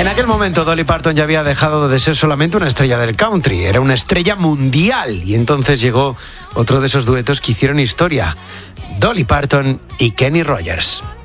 En aquel momento Dolly Parton ya había dejado de ser solamente una estrella del country, era una estrella mundial, y entonces llegó otro de esos duetos que hicieron historia, Dolly Parton y Kenny Rogers.